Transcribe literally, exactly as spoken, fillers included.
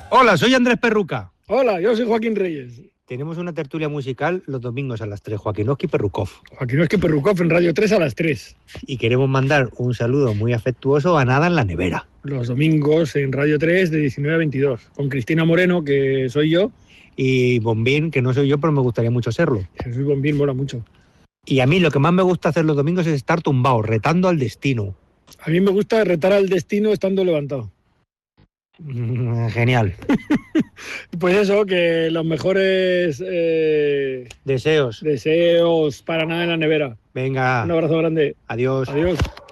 Hola, soy Andrés Perruca. Hola, yo soy Joaquín Reyes. Tenemos una tertulia musical los domingos a las tres, Joaquinoski Perrukov. Joaquinoski Perrukov en Radio tres a las tres. Y queremos mandar un saludo muy afectuoso a Nada en la Nevera. Los domingos en Radio tres de diecinueve a veintidós, con Cristina Moreno, que soy yo. Y Bombín, que no soy yo, pero me gustaría mucho serlo. Jesús Bombín mola mucho. Y a mí lo que más me gusta hacer los domingos es estar tumbado, retando al destino. A mí me gusta retar al destino estando levantado. Genial. Pues eso, que los mejores eh, deseos deseos para Nada en la Nevera. Venga. Un abrazo grande. Adiós. Adiós.